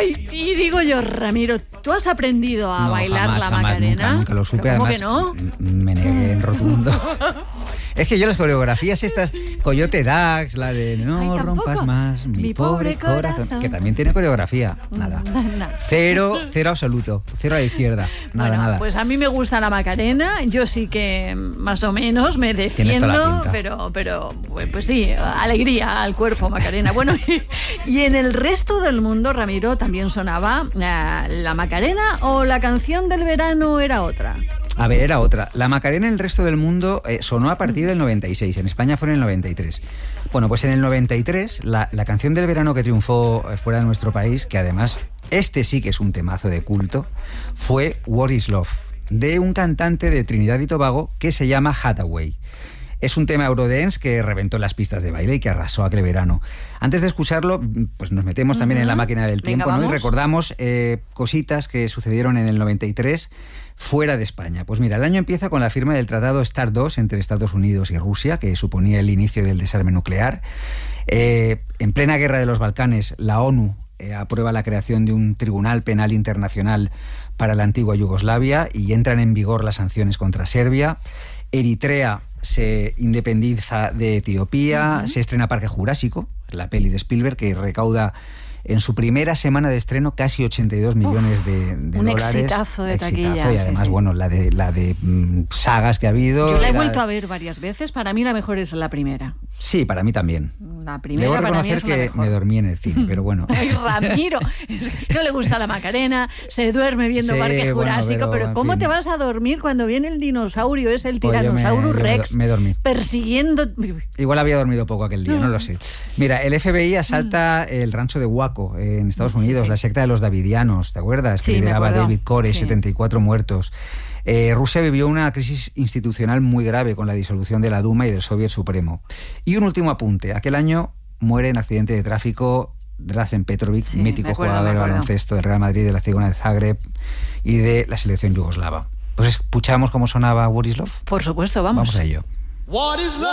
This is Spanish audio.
Ay, y digo yo, Ramiro, ¿tú has aprendido a bailar la Macarena? Nunca lo supe. ¿Cómo Además, que no? Me negué en rotundo. Es que yo las coreografías estas, Coyote Dax, la de No rompas más mi pobre corazón, que también tiene coreografía. Nada. Cero absoluto. Cero a la izquierda. Nada. Pues a mí me gusta la Macarena. Yo sí que más o menos me defiendo, pero pues sí, alegría al cuerpo, Macarena. Bueno, y en el resto del mundo, Ramiro, también sonaba la Macarena, o la canción del verano era otra. A ver, era otra. La Macarena en el resto del mundo sonó a partir del 96. En España fue en el 93. Bueno, pues en el 93, la canción del verano que triunfó fuera de nuestro país, que además este sí que es un temazo de culto, fue What is Love, de un cantante de Trinidad y Tobago que se llama Hathaway. Es un tema eurodance que reventó las pistas de baile y que arrasó aquel verano. Antes de escucharlo, pues nos metemos también en la máquina del tiempo, ¿no? Y recordamos cositas que sucedieron en el 93 fuera de España. Pues mira, el año empieza con la firma del Tratado START II entre Estados Unidos y Rusia, que suponía el inicio del desarme nuclear. En plena guerra de los Balcanes, la ONU aprueba la creación de un tribunal penal internacional para la antigua Yugoslavia y entran en vigor las sanciones contra Serbia. Eritrea se independiza de Etiopía, se estrena Parque Jurásico, la peli de Spielberg, que recauda en su primera semana de estreno casi 82 millones de un dólares. Un exitazo de taquilla. Y además, bueno, la de sagas que ha habido. Yo la he vuelto a ver varias veces. Para mí la mejor es la primera. Sí, para mí también. La primera. Debo reconocer para mí es que me dormí en el cine, pero bueno. Ay, Ramiro, no le gusta la Macarena, se duerme viendo Parque Jurásico, pero ¿cómo te vas a dormir cuando viene el dinosaurio? Es el Tyrannosaurus Rex. Me dormí. Persiguiendo. Igual había dormido poco aquel día, no lo sé. Mira, el FBI asalta el rancho de Waco en Estados Unidos, la secta de los Davidianos, ¿te acuerdas? Que lideraba David Koresh, 74 muertos. Rusia vivió una crisis institucional muy grave con la disolución de la Duma y del Soviet Supremo. Y un último apunte. Aquel año muere en accidente de tráfico Drazen Petrovic, mítico jugador de baloncesto del Real Madrid, de la Cigona de Zagreb y de la selección yugoslava. Pues escuchamos cómo sonaba What is Love. Por supuesto, vamos. Vamos a ello. What is love?